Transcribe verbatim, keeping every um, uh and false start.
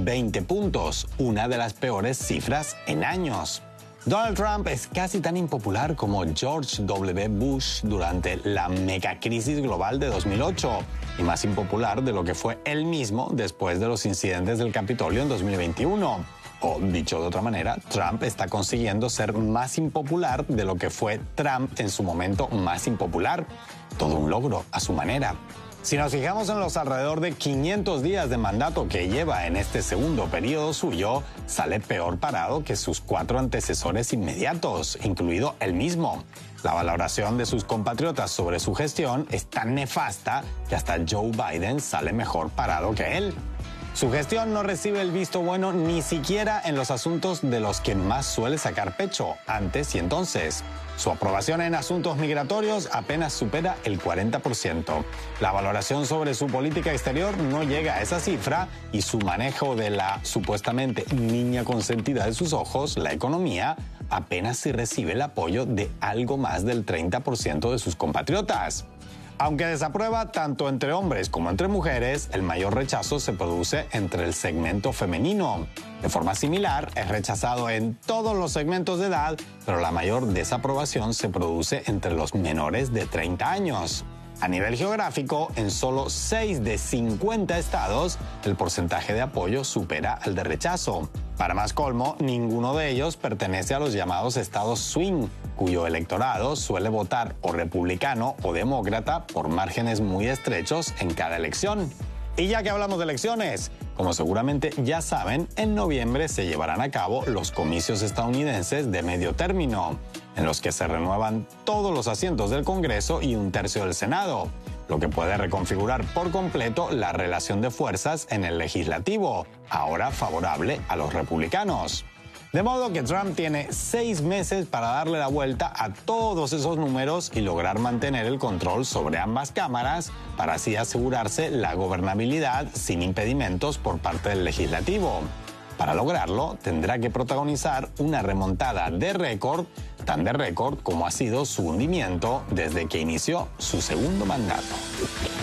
veinte puntos, una de las peores cifras en años. Donald Trump es casi tan impopular como George W. Bush durante la megacrisis global de dos mil ocho y más impopular de lo que fue él mismo después de los incidentes del Capitolio en dos mil veintiuno. O, dicho de otra manera, Trump está consiguiendo ser más impopular de lo que fue Trump en su momento más impopular. Todo un logro a su manera. Si nos fijamos en los alrededor de quinientos días de mandato que lleva en este segundo periodo suyo, sale peor parado que sus cuatro antecesores inmediatos, incluido él mismo. La valoración de sus compatriotas sobre su gestión es tan nefasta que hasta Joe Biden sale mejor parado que él. Su gestión no recibe el visto bueno ni siquiera en los asuntos de los que más suele sacar pecho, antes y entonces. Su aprobación en asuntos migratorios apenas supera el cuarenta por ciento. La valoración sobre su política exterior no llega a esa cifra y su manejo de la supuestamente niña consentida de sus ojos, la economía, apenas si recibe el apoyo de algo más del treinta por ciento de sus compatriotas. Aunque desaprueba tanto entre hombres como entre mujeres, el mayor rechazo se produce entre el segmento femenino. De forma similar, es rechazado en todos los segmentos de edad, pero la mayor desaprobación se produce entre los menores de treinta años. A nivel geográfico, en solo seis de cincuenta estados, el porcentaje de apoyo supera al de rechazo. Para más colmo, ninguno de ellos pertenece a los llamados estados swing, cuyo electorado suele votar o republicano o demócrata por márgenes muy estrechos en cada elección. Y ya que hablamos de elecciones, como seguramente ya saben, en noviembre se llevarán a cabo los comicios estadounidenses de medio término, en los que se renuevan todos los asientos del Congreso y un tercio del Senado, lo que puede reconfigurar por completo la relación de fuerzas en el legislativo, ahora favorable a los republicanos. De modo que Trump tiene seis meses para darle la vuelta a todos esos números y lograr mantener el control sobre ambas cámaras para así asegurarse la gobernabilidad sin impedimentos por parte del legislativo. Para lograrlo, tendrá que protagonizar una remontada de récord, tan de récord como ha sido su hundimiento desde que inició su segundo mandato.